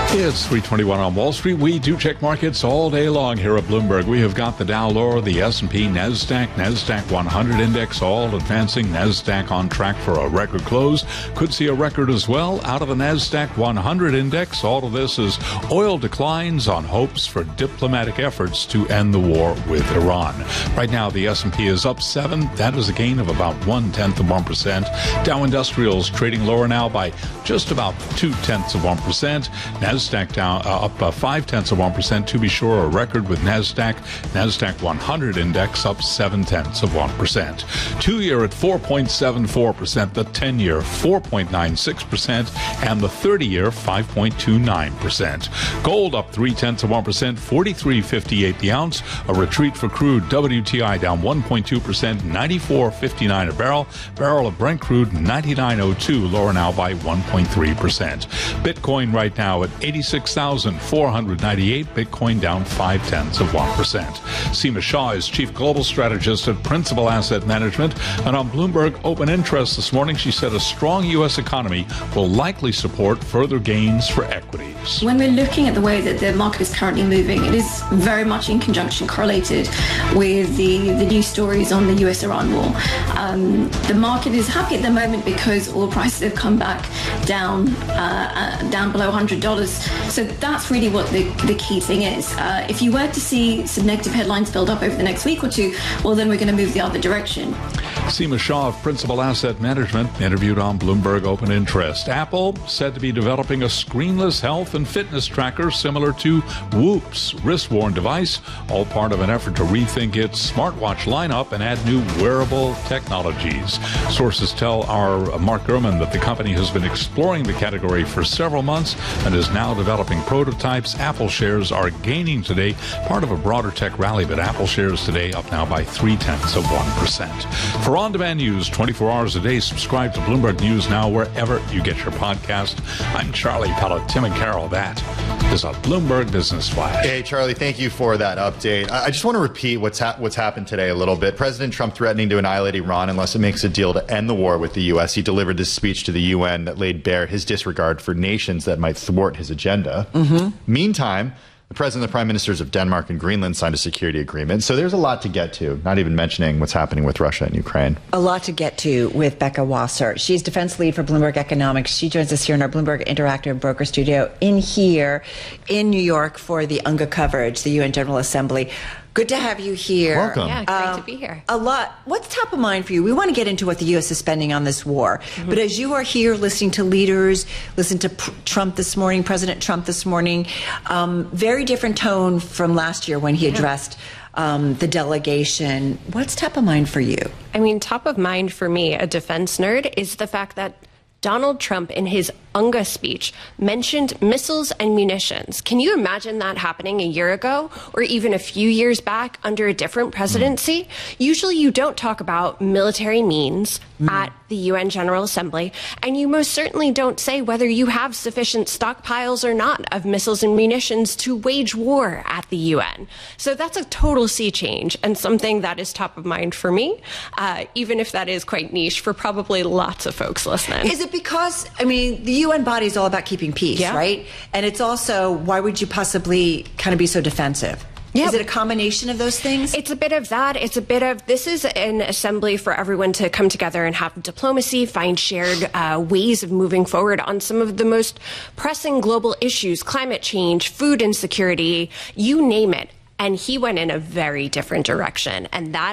It's 3:21 on Wall Street. We do check markets all day long here at Bloomberg. We have got the Dow lower, the S&P, NASDAQ 100 index all advancing. NASDAQ on track for a record close. Could see a record as well out of the NASDAQ 100 index. All of this is oil declines on hopes for diplomatic efforts to end the war with Iran. Right now, the S&P is up 7. That is a gain of about 0.1%. Dow Industrials trading lower now by just about 0.2%. NASDAQ down up 0.5%. To be sure, a record with NASDAQ 100 index up 0.7%. 2-year at 4.74%, the 10-year 4.96%, and the 30-year 5.29%. Gold up 0.3%, 43.58 the ounce. A retreat for crude. WTI down 1.2%, 94.59 a barrel. Barrel of Brent crude 99.02, lower now by 1.3%. Bitcoin right now at 86,498. Bitcoin down 0.5%. Seema Shah is Chief Global Strategist at Principal Asset Management. And on Bloomberg Open Interest this morning, she said a strong U.S. economy will likely support further gains for equities. When we're looking at the way that the market is currently moving, it is very much in conjunction correlated with the news stories on the U.S.-Iran war. The market is happy at the moment because oil prices have come back down below $100. So that's really what the key thing is. If you were to see some negative headlines build up over the next week or two, well, then we're going to move the other direction. Seema Shah of Principal Asset Management interviewed on Bloomberg Open Interest. Apple said to be developing a screenless health and fitness tracker similar to Whoop's wrist-worn device, all part of an effort to rethink its smartwatch lineup and add new wearable technologies. Sources tell our Mark Gurman that the company has been exploring the category for several months and is now developing prototypes. Apple shares are gaining today, part of a broader tech rally, but Apple shares today up now by 0.3%. For on-demand news 24 hours a day, subscribe to Bloomberg News Now wherever you get your podcast. I'm Charlie Pellet. Tim and Carol, that is a Bloomberg Business Flash. Hey, Charlie, thank you for that update. I just want to repeat what's happened today a little bit. President Trump threatening to annihilate Iran unless it makes a deal to end the war with the U.S. He delivered this speech to the UN that laid bare his disregard for nations that might thwart his agenda. Meantime, the president and the prime ministers of Denmark and Greenland signed a security agreement. So there's a lot to get to, not even mentioning what's happening with Russia and Ukraine. A lot to get to with Becca Wasser. She's defense lead for Bloomberg Economics. She joins us here in our Bloomberg Interactive Broker Studio in New York for the UNGA coverage, the UN General Assembly. Good to have you here. Welcome. Yeah, great to be here. A lot. What's top of mind for you? We want to get into what the U.S. is spending on this war. But as you are here listening to leaders, listen to Trump this morning, President Trump this morning, very different tone from last year when he addressed the delegation. What's top of mind for you? I mean, top of mind for me, a defense nerd, is the fact that Donald Trump, in his UNGA speech, mentioned missiles and munitions. Can you imagine that happening a year ago or even a few years back under a different presidency? Usually you don't talk about military means at the UN General Assembly, and you most certainly don't say whether you have sufficient stockpiles or not of missiles and munitions to wage war at the UN. So that's a total sea change and something that is top of mind for me, even if that is quite niche for probably lots of folks listening. Is it because, I mean, the UN body is all about keeping peace, right? And it's also, why would you possibly kind of be so defensive? Yep. Is it a combination of those things? It's a bit of that. It's a bit of, this is an assembly for everyone to come together and have diplomacy, find shared ways of moving forward on some of the most pressing global issues, climate change, food insecurity, you name it. And he went in a very different direction. And that